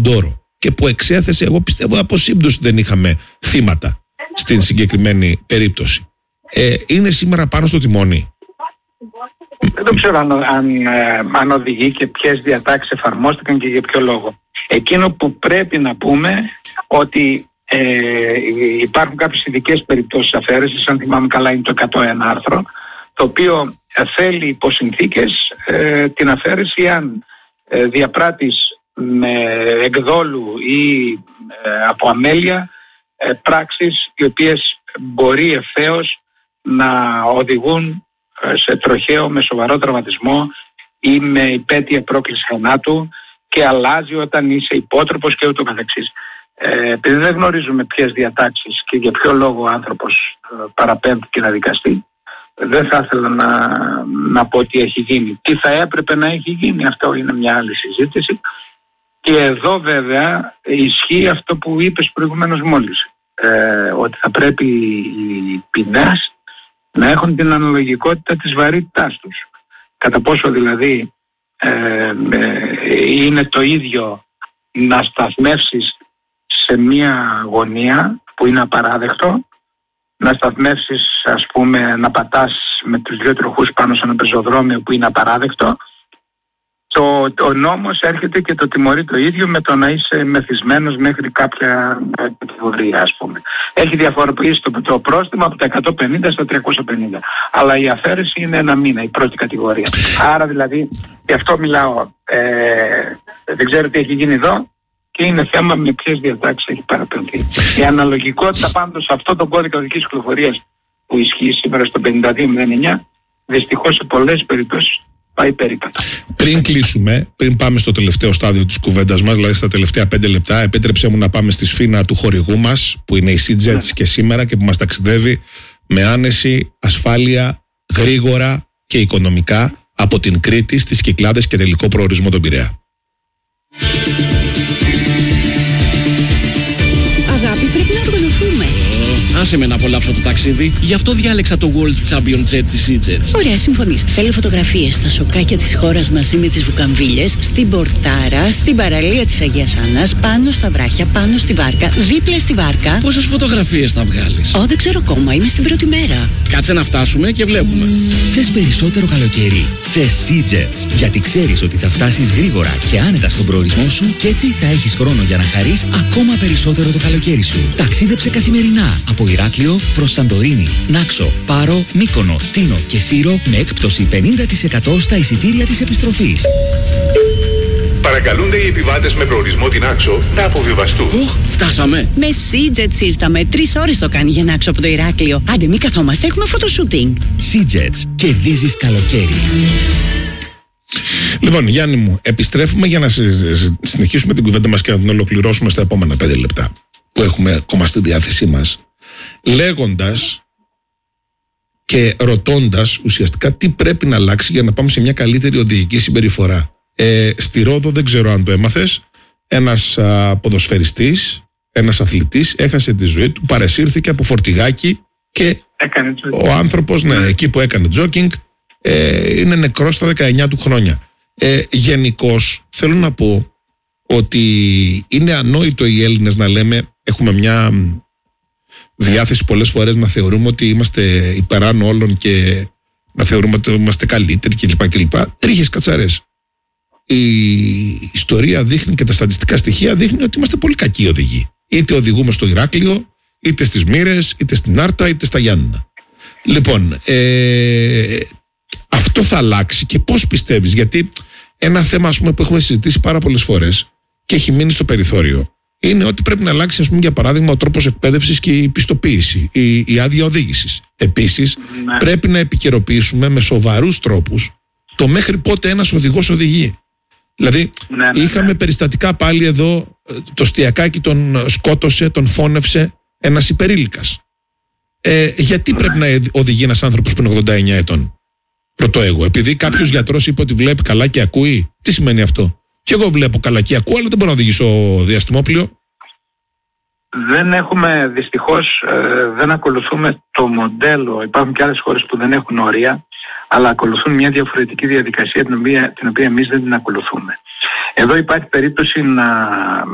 ντόρο και που εξέθεσε, εγώ πιστεύω από σύμπτωση δεν είχαμε θύματα στην συγκεκριμένη περίπτωση, είναι σήμερα πάνω στο τιμόνι? Δεν το ξέρω αν οδηγεί και ποιες διατάξεις εφαρμόστηκαν και για ποιο λόγο. Εκείνο που πρέπει να πούμε ότι υπάρχουν κάποιες ειδικές περιπτώσεις αφαίρεσης, αν θυμάμαι καλά είναι το 101 άρθρο, το οποίο θέλει υπό συνθήκες την αφαίρεση αν διαπράττεις με εκδόλου ή από αμέλεια πράξεις οι οποίες μπορεί ευθέως να οδηγούν σε τροχαίο με σοβαρό τραυματισμό ή με υπαίτια πρόκληση θανάτου και αλλάζει όταν είσαι υπότροπος και ούτω καθεξής. Επειδή δεν γνωρίζουμε ποιες διατάξεις και για ποιο λόγο ο άνθρωπος παραπέμπτηκε να δικαστεί, δεν θα ήθελα να πω τι έχει γίνει. Τι θα έπρεπε να έχει γίνει, αυτό είναι μια άλλη συζήτηση. Και εδώ βέβαια ισχύει αυτό που είπες προηγουμένως μόλις, ότι θα πρέπει οι ποινές να έχουν την αναλογικότητα της βαρύτητάς τους. Κατά πόσο δηλαδή είναι το ίδιο να σταθμεύσεις σε μία γωνία που είναι απαράδεκτο, να σταθμεύσεις ας πούμε να πατάς με τους δύο τροχούς πάνω σε ένα πεζοδρόμιο που είναι απαράδεκτο. Ο νόμος έρχεται και το τιμωρεί το ίδιο με το να είσαι μεθυσμένος μέχρι κάποια κατηγορία, ας πούμε. Έχει διαφοροποιήσει το πρόστιμο από τα 150 στα 350. Αλλά η αφαίρεση είναι 1 μήνα, η πρώτη κατηγορία. Άρα δηλαδή, γι' αυτό μιλάω, δεν ξέρω τι έχει γίνει εδώ και είναι θέμα με ποιες διατάξεις έχει παραπεμφθεί. Η αναλογικότητα πάντως σε αυτό το κώδικα οδικής κυκλοφορίας που ισχύει σήμερα στο 5209, δυστυχώς σε πολλές περιπτώσεις πάει περίπατα. Πριν κλείσουμε, πριν πάμε στο τελευταίο στάδιο της κουβέντας μας, δηλαδή στα τελευταία 5 λεπτά, επέτρεψέ μου να πάμε στη σφήνα του χορηγού μας, που είναι η Sea-Jets και σήμερα και που μας ταξιδεύει με άνεση, ασφάλεια, γρήγορα και οικονομικά από την Κρήτη στις Κυκλάδες και τελικό προορισμό τον Πειραιά. Αγάπη, πρέπει να οργανωθούμε. Άσε με να απολαύσω το ταξίδι. Γι' αυτό διάλεξα το World Champion Jet της Sea-Jets. Ωραία, συμφωνείς. Θέλω φωτογραφίες στα σοκάκια της χώρας μαζί με τις βουκαμβίλες, στην Πορτάρα, στην παραλία της Αγίας Άννας, πάνω στα βράχια, πάνω στη βάρκα, δίπλα στη βάρκα. Πόσες φωτογραφίες θα βγάλεις? Δεν ξέρω ακόμα, είμαι στην πρώτη μέρα. Κάτσε να φτάσουμε και βλέπουμε. Θες περισσότερο καλοκαίρι? Θες Sea-Jets. Γιατί ξέρεις ότι θα φτάσεις γρήγορα και άνετα στον προορισμό σου και έτσι θα έχεις χρόνο για να χαρείς ακόμα περισσότερο το καλοκαίρι σου. Ταξίδεψε καθημερινά από Ηράκλειο προς Σαντορίνη, Νάξο, Πάρο, Μύκονο, Τίνο και Σύρο με έκπτωση 50% στα εισιτήρια της επιστροφής. Παρακαλούνται οι επιβάτες με προορισμό την Νάξο να αποβιβαστούν. Φτάσαμε. Με Sea-Jets ήρθαμε. 3 ώρες το κάνει για Νάξο από το Ηράκλειο. Άντε, μη καθόμαστε, έχουμε φωτοσούτινγκ. Sea-Jets. Κερδίζεις καλοκαίρι. Λοιπόν, Γιάννη μου, επιστρέφουμε για να συνεχίσουμε την κουβέντα μας και να την ολοκληρώσουμε στα επόμενα 5 λεπτά που έχουμε ακόμα στη διάθεσή μας, λέγοντας και ρωτώντας ουσιαστικά τι πρέπει να αλλάξει για να πάμε σε μια καλύτερη οδηγική συμπεριφορά. Στη Ρόδο, δεν ξέρω αν το έμαθες, ένας ποδοσφαιριστής, ένας αθλητής έχασε τη ζωή του, παρεσύρθηκε από φορτηγάκι και ο άνθρωπος, εκεί που έκανε τζόκινγκ, είναι νεκρός στα 19 του χρόνια. Γενικώς θέλω να πω ότι είναι ανόητο οι Έλληνες να λέμε, έχουμε μια διάθεση πολλές φορές να θεωρούμε ότι είμαστε υπεράνω όλων και να θεωρούμε ότι είμαστε καλύτεροι κλπ. Τρίχες κατσαρές. Η ιστορία δείχνει και τα στατιστικά στοιχεία δείχνει ότι είμαστε πολύ κακοί οδηγοί. Είτε οδηγούμε στο Ηράκλειο, είτε στις Μύρες, είτε στην Άρτα, είτε στα Γιάννηνα. Λοιπόν, αυτό θα αλλάξει και πώς πιστεύεις? Γιατί ένα θέμα, ας πούμε, που έχουμε συζητήσει πάρα πολλές φορές και έχει μείνει στο περιθώριο είναι ότι πρέπει να αλλάξει, ας πούμε, για παράδειγμα, ο τρόπος εκπαίδευσης και η πιστοποίηση, η άδεια οδήγησης. Επίσης, πρέπει να επικαιροποιήσουμε με σοβαρούς τρόπους το μέχρι πότε ένας οδηγός οδηγεί. Δηλαδή, είχαμε περιστατικά πάλι εδώ, το Στιακάκι τον σκότωσε, τον φώνευσε ένας υπερήλικας. Γιατί πρέπει να οδηγεί ένας άνθρωπος που είναι 89 ετών? Ρωτώ εγώ. Επειδή κάποιος γιατρός είπε ότι βλέπει καλά και ακούει, τι σημαίνει αυτό? Και εγώ βλέπω καλά και ακούω, αλλά δεν μπορώ να οδηγήσω διαστημόπλοιο. Δεν έχουμε, δυστυχώς, δεν ακολουθούμε το μοντέλο. Υπάρχουν και άλλες χώρες που δεν έχουν όρια, αλλά ακολουθούν μια διαφορετική διαδικασία την οποία εμείς δεν την ακολουθούμε. Εδώ υπάρχει περίπτωση να